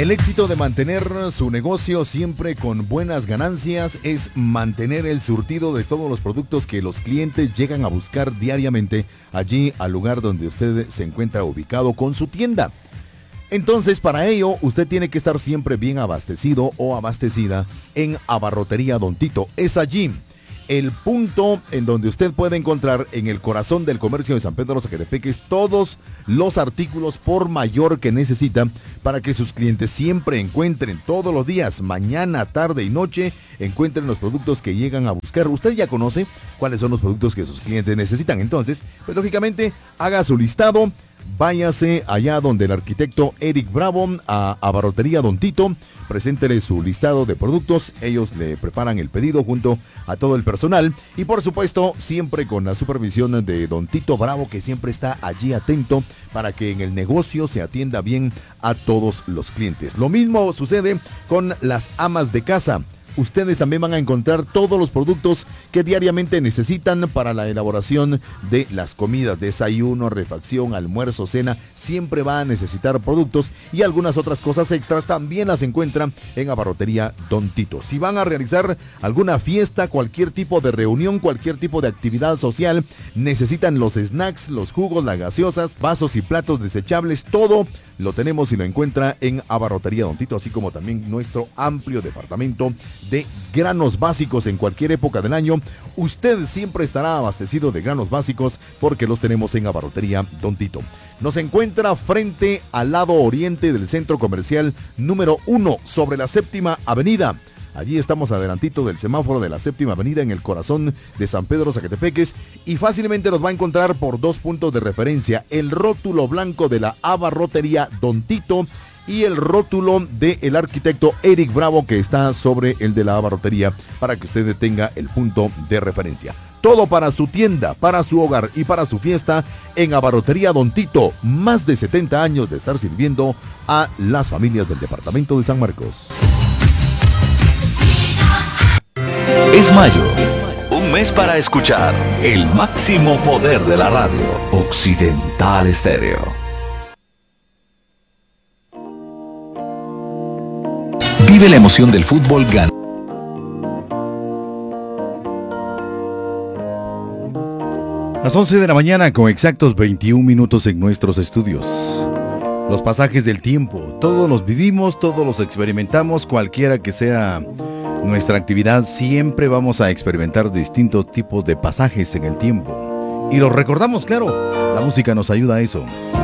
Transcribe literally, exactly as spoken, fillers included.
El éxito de mantener su negocio siempre con buenas ganancias es mantener el surtido de todos los productos que los clientes llegan a buscar diariamente allí al lugar donde usted se encuentra ubicado con su tienda. Entonces, para ello, usted tiene que estar siempre bien abastecido o abastecida en Abarrotería Don Tito. Es allí el punto en donde usted puede encontrar en el corazón del comercio de San Pedro Zacatepeques todos los artículos por mayor que necesita para que sus clientes siempre encuentren todos los días, mañana, tarde y noche, encuentren los productos que llegan a buscar. Usted ya conoce cuáles son los productos que sus clientes necesitan. Entonces, pues lógicamente, haga su listado. Váyase allá donde el arquitecto Eric Bravo, a Abarrotería Don Tito, preséntele su listado de productos, ellos le preparan el pedido junto a todo el personal y por supuesto siempre con la supervisión de Don Tito Bravo, que siempre está allí atento para que en el negocio se atienda bien a todos los clientes. Lo mismo sucede con las amas de casa. Ustedes también van a encontrar todos los productos que diariamente necesitan para la elaboración de las comidas, desayuno, refacción, almuerzo, cena. Siempre va a necesitar productos y algunas otras cosas extras también las encuentran en Abarrotería Don Tito. Si van a realizar alguna fiesta, cualquier tipo de reunión, cualquier tipo de actividad social, necesitan los snacks, los jugos, las gaseosas, vasos y platos desechables, todo lo tenemos y lo encuentra en Abarrotería Don Tito, así como también nuestro amplio departamento de granos básicos en cualquier época del año. Usted siempre estará abastecido de granos básicos porque los tenemos en Abarrotería Don Tito. Nos encuentra frente al lado oriente del centro comercial número uno sobre la Séptima Avenida. Allí estamos adelantito del semáforo de la Séptima Avenida en el corazón de San Pedro Zacatepeques y fácilmente nos va a encontrar por dos puntos de referencia: el rótulo blanco de la Abarrotería Don Tito y el rótulo del arquitecto Eric Bravo, que está sobre el de la Abarrotería, para que usted tenga el punto de referencia. Todo para su tienda, para su hogar y para su fiesta en Abarrotería Don Tito. Más de setenta años de estar sirviendo a las familias del departamento de San Marcos. Es mayo, un mes para escuchar el máximo poder de la radio. Occidental Estéreo. Vive la emoción del fútbol ganando. Las once de la mañana con exactos veintiún minutos en nuestros estudios. Los pasajes del tiempo, todos los vivimos, todos los experimentamos, cualquiera que sea nuestra actividad, siempre vamos a experimentar distintos tipos de pasajes en el tiempo. Y los recordamos, claro, la música nos ayuda a eso.